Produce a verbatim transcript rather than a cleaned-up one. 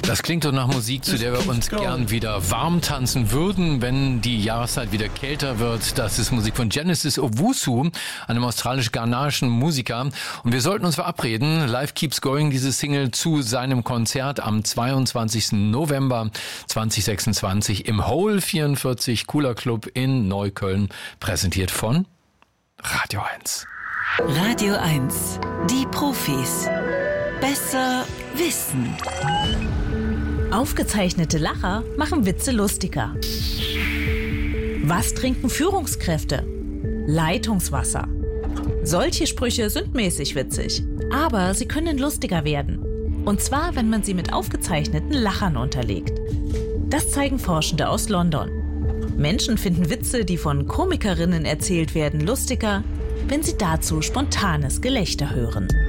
Das klingt doch nach Musik, zu der wir uns gern wieder warm tanzen würden, wenn die Jahreszeit wieder kälter wird. Das ist Musik von Genesis Owusu, einem australisch-ghanaischen Musiker. Und wir sollten uns verabreden. Life Keeps Going, diese Single zu seinem Konzert am zweiundzwanzigsten November zweitausendsechsundzwanzig im Hole vierundvierzig Cooler Club in Neukölln, präsentiert von Radio eins. Radio eins, die Profis. Besser wissen. Aufgezeichnete Lacher machen Witze lustiger. Was trinken Führungskräfte? Leitungswasser. Solche Sprüche sind mäßig witzig, aber sie können lustiger werden. Und zwar, wenn man sie mit aufgezeichneten Lachern unterlegt. Das zeigen Forschende aus London. Menschen finden Witze, die von Komikerinnen erzählt werden, lustiger, wenn sie dazu spontanes Gelächter hören.